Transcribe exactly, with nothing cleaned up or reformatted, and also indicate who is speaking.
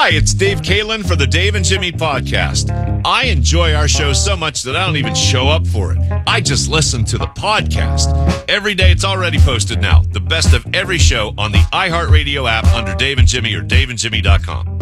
Speaker 1: Hi, it's Dave Caitlin for the Dave and Jimmy podcast. I enjoy our show so much that I don't even show up for it. I just listen to the podcast. Every day it's already posted now. The best of every show on the iHeartRadio app under Dave and Jimmy or dave and jimmy dot com.